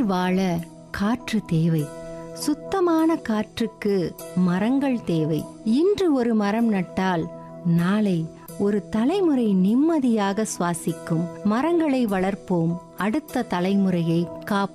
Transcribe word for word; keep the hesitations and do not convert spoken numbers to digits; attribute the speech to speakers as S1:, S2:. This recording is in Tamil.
S1: வாழ காற்று தேவை. சுத்தமான காற்றுக்கு மரங்கள் தேவை. இன்று ஒரு மரம் நட்டால் நாளை ஒரு தலைமுறை நிம்மதியாக சுவாசிக்கும். மரங்களை வளர்ப்போம், அடுத்த தலைமுறையை காப்போம்.